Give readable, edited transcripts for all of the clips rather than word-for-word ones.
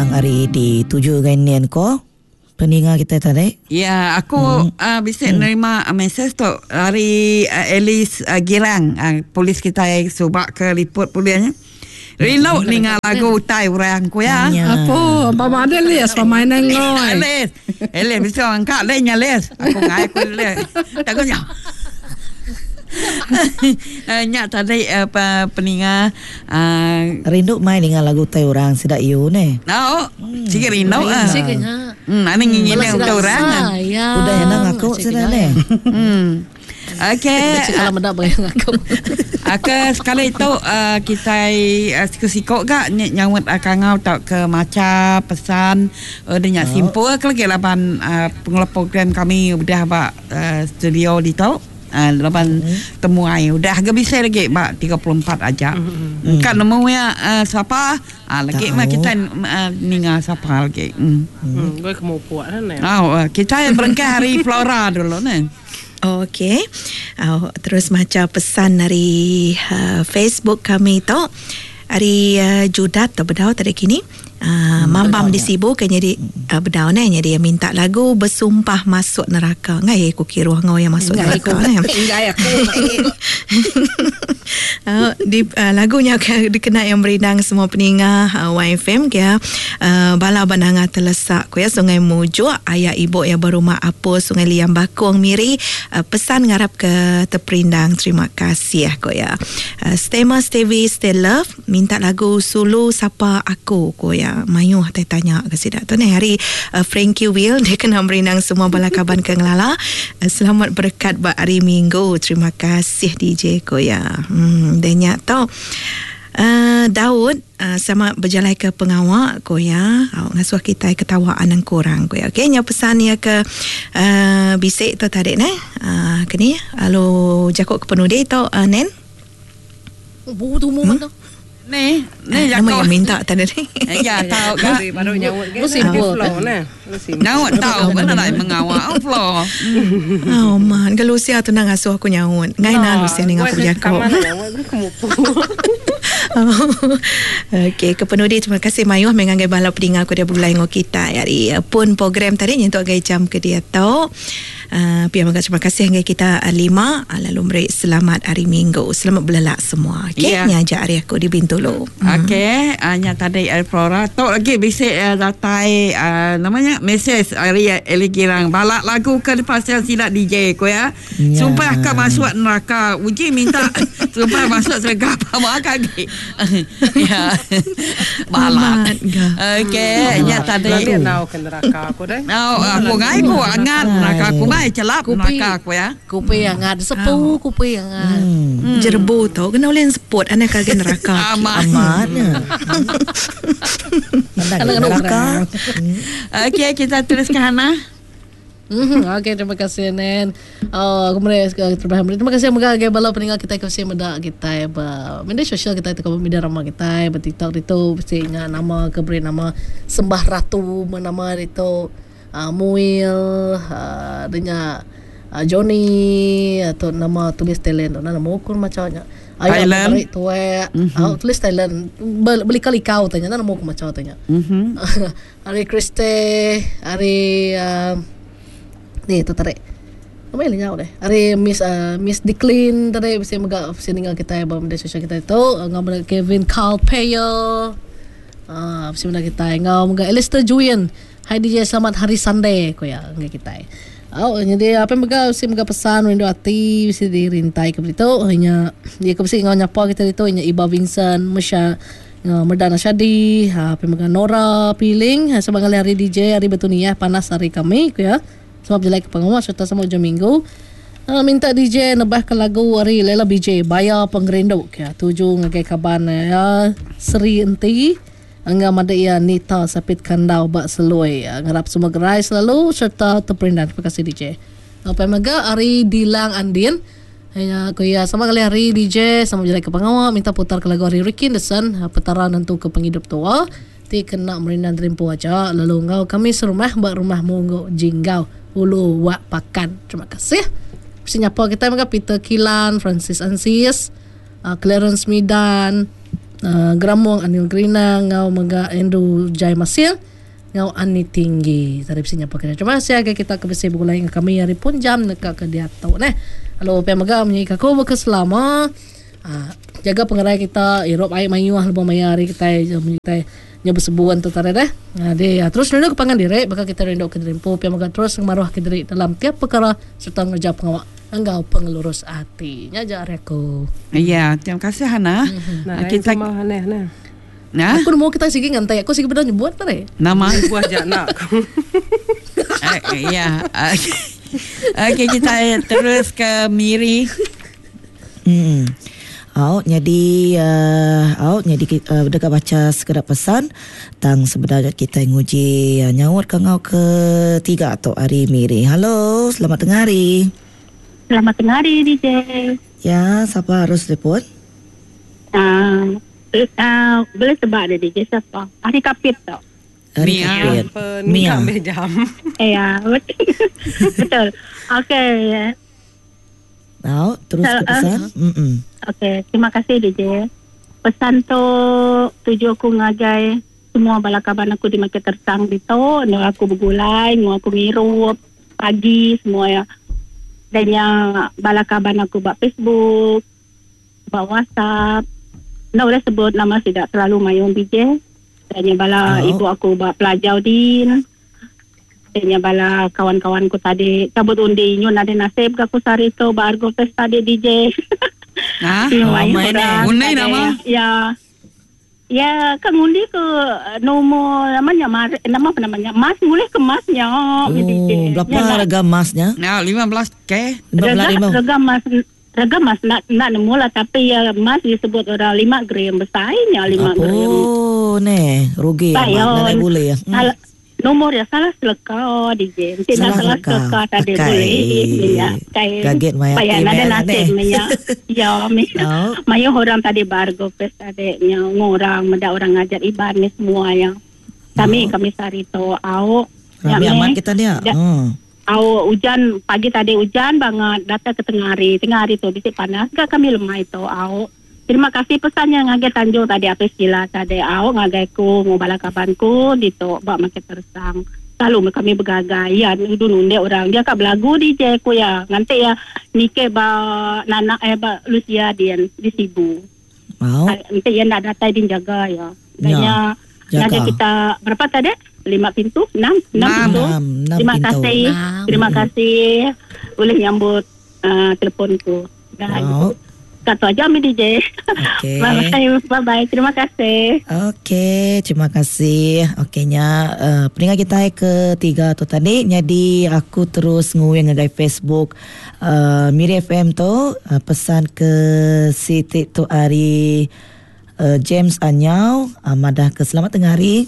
yang hari dituju ganian ko peninga kita tadi. Ya, aku bisa nerima mesej tu dari Elis Girang, polis kita yang subak ke liput polisnya. Rilau ninga lagu utai orang ku ya. Apa ada les pemainan ngoi. Les bisa angkat lenya les. Aku ngai ku les. Takutnya. Nyak tadi peninga rindu mai dengan lagu utai orang sidak iu ne. Oh, sikit rindu Sikitnya. Ana ngingin utai orang. Udah enak aku sudah ne. Okey. Kalau mendak bayang aku. Sekali itu kita sikok gak nyawut kangau tak ke maca pesan dengan simpul ke lagi lapan pengelola program kami udah bak studio di tau lapan temuai udah agak bisa lagi bak 34 aja. Kan namanya siapa lagi mah kita ninga siapa lagi. Gue mau buat kan ya. Kita berengkah hari Flora dulu nih. Okey. Terus macam pesan dari Facebook kami tu. Hari Judat tu berdau tadi kini. Mambam disibuk jadi berdau ni jadi minta lagu bersumpah masuk neraka. Ngai aku kira ngau yang masuk neraka ni. Ngai aku. Lagunya dikenal yang berinang semua peninga YFM ya. Bala bananga telesak ko ya Sungai Mujuk ayah ibu yang berumah apa Sungai Liam Bakung Miri pesan ngarap ke terperindang terima kasih ko ya. Stema Stevie Stay Love minta lagu Sulu Sapa Aku ko ya. Mayu tanya ke sidak tu ni hari Frankie Will dia kena berinang semua bala kaban ke ngelala. Selamat berkat bak hari Minggu. Terima kasih DJ ko ya. Denyak tau Daud sama berjalan ke pengawal ko ya ngasuh kita ketawaan yang kurang ko ya okey nya pesan ya ke bisik tu tadi ne kini lalu jakok ke penudi tu nen tu moment tu Ni nama yang minta tadi ni. Ya tahu kan baru nyawut ke simple flow nah. Nyawut tahu mana nak mengawal flow. Oh man kalau Lucia tu nang asuh aku nyawut. Ngai na Lucia ning aku jakok. Okey kepenudi terima kasih Mayuh mengangai bala pedinga aku dia bulai ngo kita hari pun program tadi nyentuk gai jam ke dia tau. Terima kasih hingga kita 5 lalu beri selamat hari Minggu selamat belelak semua okey nyajak hari aku di Bintulu okey nya tadi Flora tok lagi bisik datai namanya mesej hari Eli Girang balak lagu ke pasal silap DJ ko ya sumpah ke masuk neraka uji minta sumpah masuk serga apa makan ya balak okey nya tadi nau ke neraka aku dah aku ngai ko angan neraka aku mai celap neraka aku ya kupi yang ada sepuh kupi yang ada jerbu tau kena ulen seput anak kagak neraka amat neraka. Okey kita teruskan Hana. Okey terima kasih Nen. Kemudian terima kasih moga bala peninggal kita kasih medak kita media sosial kita itu media ramah kita TikTok itu mestinya nama keberi nama Sembah Ratu menama itu Muil dengan Johnny atau nama tulis Thailand nama ukur macamnya Thailand tulis Thailand beli kali kau tanya nama ukur macam tanya hari Kriste hari ni tu tarik apa yang nyau deh hari Miss Declan tadi bisa megak tinggal kita ya media sosial kita itu ngam Kevin Carl Pale bisa megak kita ngam megak Alistair Julian hai DJ selamat hari Sunday ko ya ngai kita. Jadi apa yang mereka pesan rindu hati bisa dirintai ke itu hanya dia kebisi ngau nyapa kita itu hanya Iba Vincent Mesya Merdana Syadi apa yang mereka Nora Piling sebagai hari DJ hari betunia panas hari kami ya sebab jelek pengumuman serta sama jam minggu minta DJ nebahkan lagu hari Lela BJ Bayar Pengerinduk ya 7 ngagai kaban ya Seri Enti angga madaya Nita Sapit Kandau bak seloi ngarap semua gerai selalu serta terperindah. Terima kasih DJ. Apa mega hari Dilang Andin hanya kuya sama kali hari DJ sama jelek ke pengawal minta putar ke lagu hari Ricky Desan petaran tentu ke penghidup tua ti kena merindan terimpu aja lalu ngau kami serumah bak rumah munggo jinggau ulu wak pakan. Terima kasih. Mesti nyapa kita mega Peter Kilan, Francis Ansis, Clarence Midan Gramong anil grina ngau maga endu jai masil ngau ani tinggi tarip sinya pakai. Cuma siaga kita kebesi begulai kami hari pun jam neka ke dia tahu neh. Halo pemaga menyi kako bekeselama. Jaga pengerai kita irop ai mayuah lebih mayari kita nyoba sebuan tu tare deh. Dia terus rindu kepangan diri bakal kita rindu ke diri po pemaga terus maruah ke diri dalam tiap perkara serta ngejawab pengawak enggau pengelurus hati. Nya aku. Ya, terima kasih Hana. Nah, Kita sama Hana. Nah, Aku mau kita sigi ngantai. Aku sigi benar nyebut tare. nama Buah jana. ya. Okey, kita terus ke Miri. Jadi dekat baca sekedar pesan tang sebenarnya kita nguji nyawat kangau ketiga atau hari Miri. Halo, selamat tengah hari. Selamat tengah hari DJ. Ya, siapa harus report? Boleh sebab ada DJ siapa? Hari Kapit tau. Mia. Mia. Ambil jam. Ya, betul. Okey. Terus ke pesan. Okey, terima kasih DJ. Pesan tu tuju aku ngagai semua balakaban aku di Maket Tersang itu, nu aku bergulai, nu aku mirup pagi semua ya. Dan yang balakaban aku buat Facebook, buat WhatsApp. Nak boleh sebut nama tidak terlalu mayung DJ. Dan yang bala ibu aku buat pelajar din. Dan yang bala kawan-kawanku tadi cabut undi nyun ada nasib ke aku sari tu bargo pesta di DJ. Main undi nama. Ya, kan undi ke nomor namanya nama apa namanya? Mas mulai ke masnya. Berapa harga emasnya? Nah, 15K. Raga mas nak nemu lah, tapi ya mas disebut orang 5 gram besarnya 5 gram. Oh, rugi ya, nak boleh ya. Nomor ya salah seleka DJ. Tidak salah seleka tadi boleh. Ya, kaget maya. Payah ada nasib maya. Ya, maya orang tadi bargo pes adeknya orang meda orang ngajar ibadah ni semua yang kami sarito au. Rami amat kita dia. Hujan pagi tadi hujan banget datang ke tengah hari tu bisik panas gak kami lemah itu terima kasih pesannya ngagai Tanjung tadi apa sila tadi ngagai ku mau balakabanku gitu bak Maket Tersang selalu kami bergagayan udah nunde orang dia kak belagu di ku ya nanti ya nike ba nana ba Lucia dian di Sibu nanti ya nak datang din jaga ya danya ngagai kita berapa tadi 5 pintu 6 pintu. Terima kasih boleh nyambut teleponku. Kata aja mi DJ. Okay. Bye. Terima kasih. Okey, terima kasih. Okeynya peringkat kita ketiga tu tadi. Jadi aku terus nguing ngai Facebook Miri FM tu pesan ke Siti tu hari James Anyau madah ke selamat tengah hari.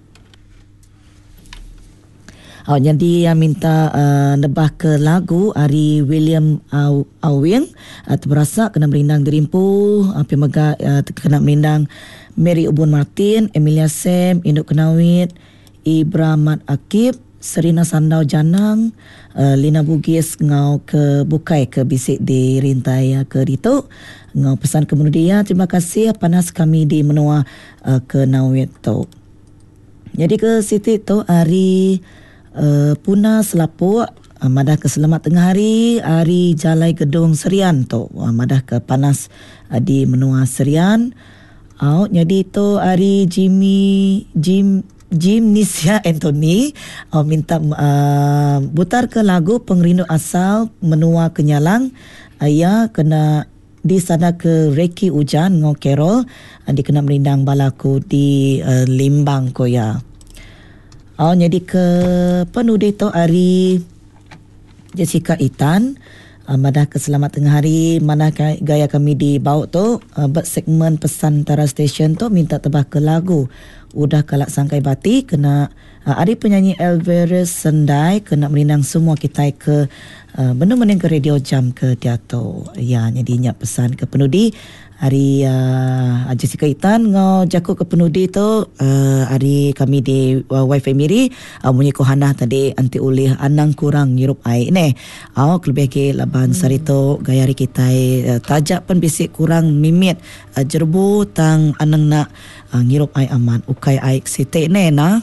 Jadi minta nebah ke lagu Ari William Awing terberasa kena merindang Derimpu Pemaga kena merindang Mary Ubun Martin, Emilia Sam, Induk Kenawit, Ibra Mat Akib, Serina Sandau Janang, Lina Bugis ngau ke bukai ke bisik di rintai ke Rito ngau pesan ke Menudia. Terima kasih panas kami di menua ke Nawit tu. Jadi ke Siti tu Ari Puna Selapuk madah ke selamat tengah hari Jalai Gedung Serian tu madah ke panas di menua Serian. Jadi tu hari Jim Nisha Anthony minta putar ke lagu Pengrindu Asal menua Kenyalang ya kena di sana ke Reki Ujan ngau Carol dikena merindang balaku di Limbang Koya. Jadi ke penudi tu hari Jessica Itan madah ke selamat tengah hari mana gaya kami di bawah tu segmen pesan Tara Station tu minta tebah ke lagu udah kalak sangkai bati kena ada penyanyi Elvirus Sendai kena meninang semua kita ke benar-benar ke radio jam ke teater. Ya, jadi nyak pesan ke penudi hari Jessica Itan ngau jakut ke penudi tu hari kami di Wifi Miri munyi kohana tadi anti ulih anang kurang ngirup ai ne. Kelebih ke laban sarito gayari kita tajak pen bisik kurang mimit jerbu tang anang nak ngirup ai aman ukai ai site ne na.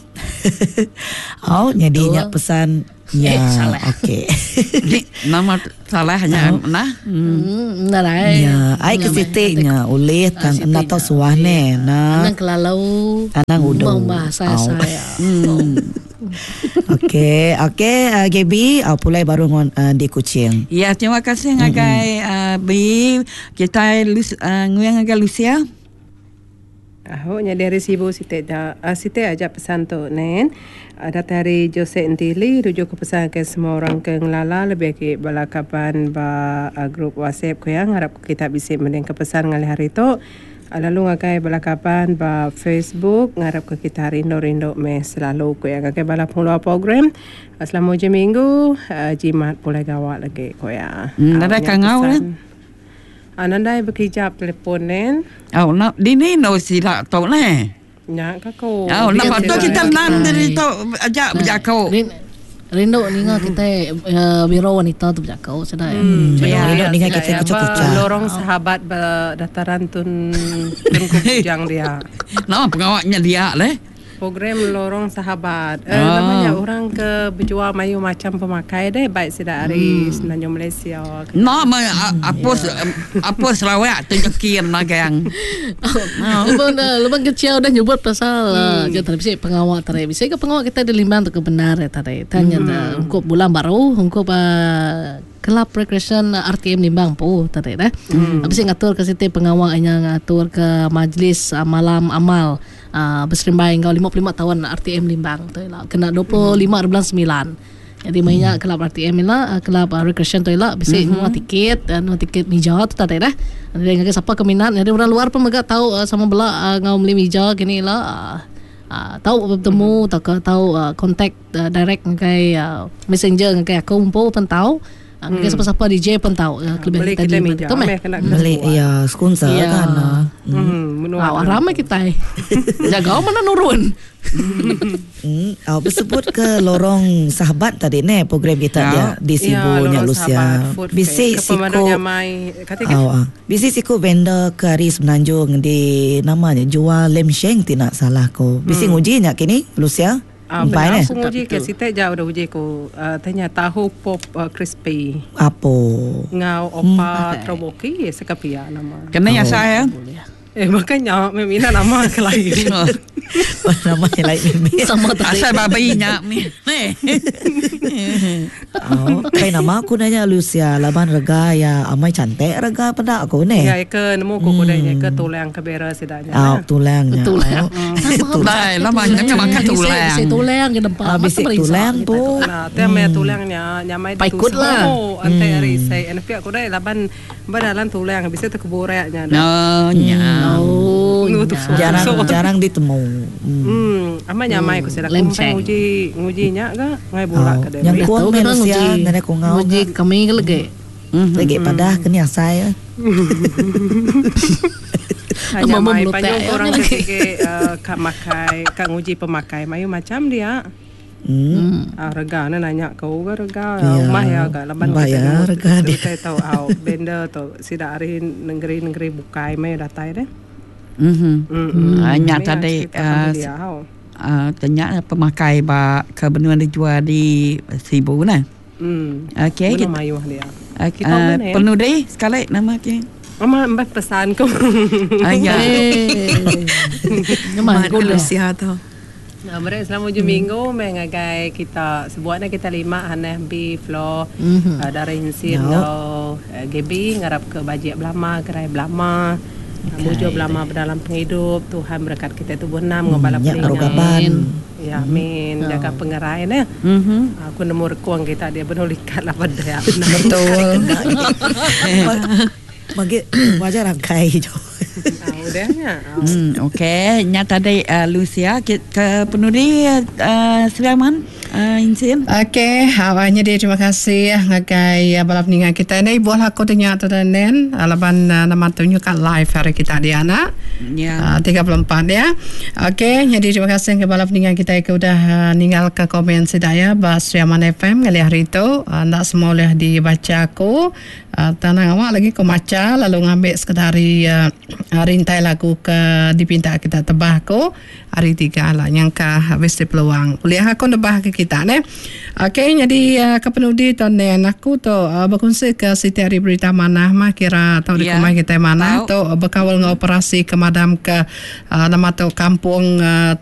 Jadi nyak pesan ya, salah. okey. Nama salah hanya nah. Nah lah. Ya, ai ke sitiknya oleh tang na tau suah ne na. Anang kelalau. Anang udah. Bahasa saya. Okey, Gaby, pulai baru ngon di Kuching. Ya, terima kasih ngagai Bi. Kita nguyang ngagai Lucia. Nya dari Sibu Site aja pesan tu nen. Ada dari Jose Entili rujuk ke pesan ke semua orang ke ngelala lebih ke balakapan ba grup WhatsApp ko yang harap kita bisa mendeng ke pesan ngali hari tu. Lalu ngakai balakapan ba Facebook ngarap ke kita rindo me selalu ko yang ngakai balap mula program. Selama je minggu jimat pulai gawat lagi ko ya. Ada kangau lah. Anandai berkijap teleponen. Nak dini no sila tau ne. Nya kako. Nak tu kita nan dari tu ajak berjakau. Rindo ni kita biro wanita tu berjakau sedai. Rindo ni kita kucak-kucak. Lorong sahabat dataran tun Kujang dia. Nama pengawaknya dia leh. Program lorong sahabat. Namanya orang ke berjual mayu macam pemakai deh baik sida hari Senanjung Malaysia. Nama apa Sarawak tu jekin nagang. Lubang kecil dah nyebut pasal kita bisa pengawal tadi. Bisa ke pengawal kita di Limbang tu kebenar ya tadi. Tanya untuk bulan baru untuk Club Recreation RTM Limbang po tadi dah. Habis ngatur ke situ pengawalnya ngatur ke majlis malam amal berserimbang kau 55 tahun RTM Limbang tu lah. Kena 25 bulan 9. Jadi mainnya Club RTM lah, Club Recreation tu lah. Bisa mua tiket dan tiket meja tu tadi dah. Ada yang siapa keminat. Jadi orang luar pun mereka tahu sama bela ngau beli meja gini lah. Tahu bertemu tahu kontak direct ngai messenger ngai aku pun tahu. Ngai siapa-siapa DJ pun tahu beli kita meja beli ya skunsa kan. Ramai kita. Jaga mana nurun. Bersebut ke lorong sahabat tadi ne program kita dia di Sibunya Lucia. Bisi siku vendor ke hari Semenanjung di namanya jual lem sheng tidak salah ko. Bisi nguji nyak kini Lucia. Benar aku uji ke situ jauh dah uji ko tanya tahu pop crispy. Apa? Ngau opa troboki sekapia nama. Kena yang saya. Makanya memina nama kelahiran. Nama yang lain sama tadi. Asal babinya ni. Kayak nama aku nanya Lucia laban rega ya amai cantik rega pada aku ne. Ya ke nemu ko kodanya ke tulang ke bera sedanya. Tulangnya. Baik, lamanya makan tulang. Bisa tulang ke depan. Bisa tulang tu. Nah, tema tulangnya nyamai tu. Paikut lah. Ante hari saya enak aku dah laban badalan tulang bisa tu keboranya. Jarang ditemu. Ama nyamai ko sila kung ngujinya ga ngai bola ka deh. Yang kuang manusia nene ko ngau. Nguji kami lagi. Lagi padah kenia saya. Nyamai panjang orang ketika ka nguji pemakai mayu macam dia. Rega na nanya kau ga rega rumah ya ga laban ya rega dia tahu benda tu sida hari negeri bukai mai datai deh. Hanya tadi tanya pemakai ke benua dijual di Sibu nah. Okey, kita mayuh dia. Penuh deh sekali nama ke. Mama mbak pesan ko. Ya. Nama Lucia tu. Mereka selama 7 minggu mengagai kita sebuahnya kita 5 haneh bi flow dari insir Gaby ngarap ke bajik belama gerai belama mujo belama berdalam penghidup Tuhan berkat kita itu benam ngobalap peningan ya amin jaga pengerain ya aku nemu rekuang kita dia benulikat lah pada ya betul bagi wajar rakai jo Udahnya. Okey, nya tadi Lucia ke penuri Selaman Insin. Okey, awalnya dia terima kasih ngagai balap ningan kita ni buat aku tanya tu dan alaban nama tunjuk kat live hari kita di anak. Ya. 34 ya. Okey, jadi terima kasih ke balap ningan kita ke udah ninggal ke komen sedaya bas Sriaman FM ngali hari itu. Ndak semua boleh dibaca aku. Tanang awak lagi ko maca lalu ngambil sekadari rintai lagu ke dipinta kita tebah ko hari 3 lah yang ke habis di peluang kuliah aku nebah ke kita ne. Okey, jadi kepenudi ton aku tu berkongsi ke Siti Hari Berita Manah mah kira tahu di rumah kita mana tu berkawal ngoperasi ke madam ke nama tu kampung